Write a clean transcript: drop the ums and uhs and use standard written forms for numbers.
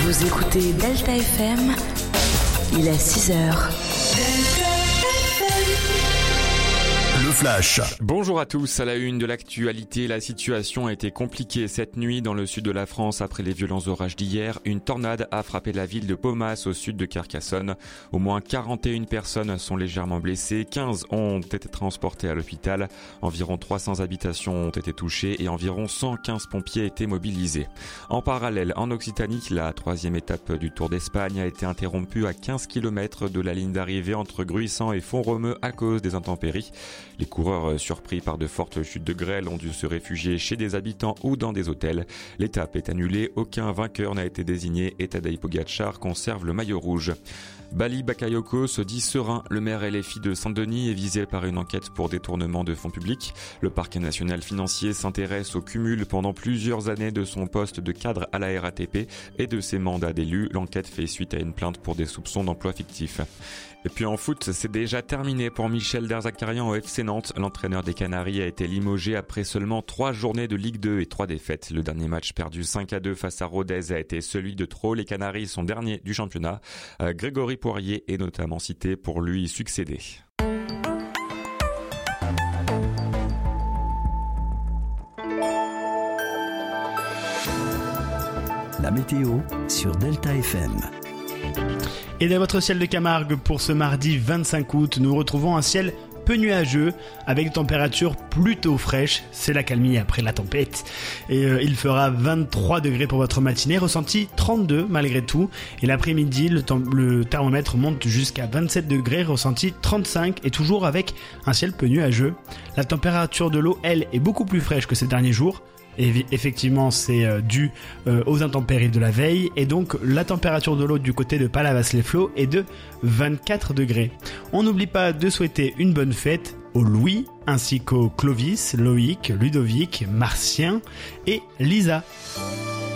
Vous écoutez Delta FM, il est 6h. Le Flash. Bonjour à tous, à la une de l'actualité, la situation a été compliquée cette nuit dans le sud de la France après les violents orages d'hier. Une tornade a frappé la ville de Paumas au sud de Carcassonne. Au moins 41 personnes sont légèrement blessées, 15 ont été transportées à l'hôpital. Environ 300 habitations ont été touchées et environ 115 pompiers étaient mobilisés. En parallèle, en Occitanie, la troisième étape du Tour d'Espagne a été interrompue à 15 km de la ligne d'arrivée entre Gruissant et Font-Romeu à cause des intempéries. Les coureurs surpris par de fortes chutes de grêle ont dû se réfugier chez des habitants ou dans des hôtels. L'étape est annulée, aucun vainqueur n'a été désigné et Tadej Pogačar conserve le maillot rouge. Bali Bakayoko se dit serein. Le maire LFI de Saint-Denis est visé par une enquête pour détournement de fonds publics. Le parquet national financier s'intéresse au cumul pendant plusieurs années de son poste de cadre à la RATP et de ses mandats d'élu. L'enquête fait suite à une plainte pour des soupçons d'emploi fictif. Et puis en foot, c'est déjà terminé pour Michel Derzakarian au FC Nantes. L'entraîneur des Canaries a été limogé après seulement 3 journées de Ligue 2 et 3 défaites. Le dernier match perdu 5-2 face à Rodez a été celui de trop. Les Canaries sont derniers du championnat. Grégory Poirier est notamment cité pour lui succéder. La météo sur Delta FM. Et dans votre ciel de Camargue, pour ce mardi 25 août, nous retrouvons un ciel peu nuageux avec des températures plutôt fraîches. C'est la calmie après la tempête. Et il fera 23 degrés pour votre matinée, ressenti 32 malgré tout. Et l'après-midi, le thermomètre monte jusqu'à 27 degrés, ressenti 35 et toujours avec un ciel peu nuageux. La température de l'eau, elle, est beaucoup plus fraîche que ces derniers jours. Et effectivement, c'est dû aux intempéries de la veille. Et donc, la température de l'eau du côté de Palavas-les-Flots est de 24 degrés. On n'oublie pas de souhaiter une bonne fête aux Louis, ainsi qu'aux Clovis, Loïc, Ludovic, Martien et Lisa.